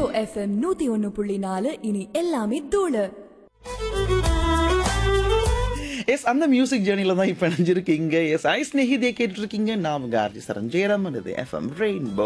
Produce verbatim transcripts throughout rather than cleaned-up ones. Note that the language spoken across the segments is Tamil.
எஃப்எம் நூத்தி ஒன்னு புள்ளி நாலு இனி எல்லாமே தூளு. எஸ் அந்த மியூசிக் ஜேர்னில தான் இப்போ நினைஞ்சிருக்கீங்க. எஸ் ஐ ஸ்நேகிதியை கேட்டு இருக்கீங்க. நான் உங்க ஆர்ஜி சரண் ஜெயராமன். இது எஃப்எம் ரெயின்போ.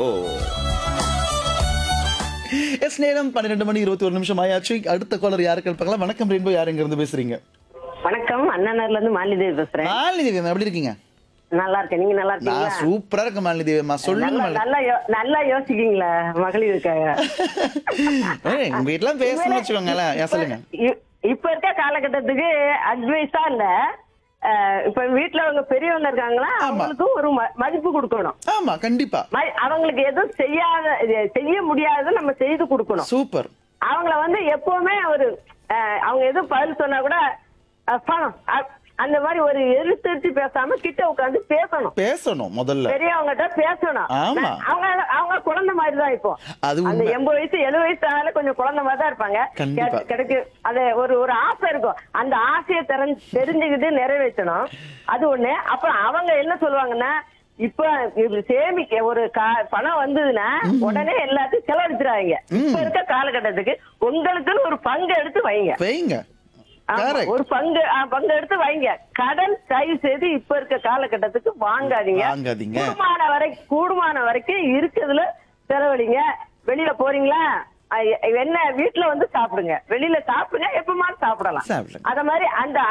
எஸ் நேரம் பன்னிரெண்டு மணி இருபத்தி ஒரு நிமிஷம் ஆயாச்சு. அடுத்த காலர் யாருக்கு பார்க்கலாம். வணக்கம் ரெயின்போ, யார் எங்க இருந்து பேசுறீங்க? வணக்கம், அண்ணாநகர்ல இருந்து மாலிதேவி பேசுறேன். மாலிதேவி எப்படி இருக்கீங்க? நல்லா இருக்கேன், நீங்க நல்லா இருக்கீங்களா? நான் சூப்பரா இருக்க மாலிதேவிமா. சொல்லுங்க. நல்லா நல்லா யோசிக்கீங்களா மகளிருக்காக? உங்க வீட்டுல பேசணும்னு வச்சுக்கோங்களேன். சொல்லுங்க. இப்ப இருக்க காலகட்டத்துக்கு அட்வைஸா இல்ல, இப்ப வீட்டுல அவங்க பெரியவங்க இருக்காங்களா, அவங்களுக்கு ஒரு மதிப்பு கொடுக்கணும். ஆமா, கண்டிப்பா. அவங்களுக்கு எதுவும் செய்யாத செய்ய முடியாததை நம்ம செய்து கொடுக்கணும். சூப்பர். அவங்கள வந்து எப்பவுமே ஒரு அவங்க எதுவும் பதில் சொன்னா கூட அந்த மாதிரி ஒரு எதிர்த்து பேசாம கிட்ட உட்காந்து பேசணும் பேசணும் முதல்ல பெரியவங்ககிட்ட பேசணும். அவங்க அவங்க குழந்தை மாதிரி தான். இப்போ அந்த எண்பது வயசு எழுபது வயசு ஆனால கொஞ்சம் குழந்தை மாதிரி தான் இருப்பாங்க. கிடைக்கு அது ஒரு ஒரு ஆசை இருக்கும். அந்த ஆசையை தெரிஞ்சுக்கிட்டு நிறைவேற்றணும். அது ஒண்ணு. அப்புறம் அவங்க என்ன சொல்லுவாங்கன்னா, இப்ப சேமிக்க ஒரு பணம் வந்ததுன்னா உடனே எல்லாத்தையும் செலவழிச்சிடாதீங்க. இப்ப இருக்க காலகட்டத்துக்கு உங்களுக்குன்னு ஒரு பங்கு எடுத்து வைங்க வைங்க ஒரு பங்கு பங்கு எடுத்து வைங்க. கடன் தயவு செய்து இப்ப இருக்க காலகட்டத்துக்கு வாங்காதீங்க. கூடுமான வரை கூடுமான வரைக்கும் இருக்கிறதுல செலவழிங்க. வெளியில போறீங்களா, என்ன வீட்டுல வந்து சாப்பிடுங்க, வெளியில சாப்பிடுங்க, எப்பமாவது சாப்பிடலாம். அத மாதிரி அந்த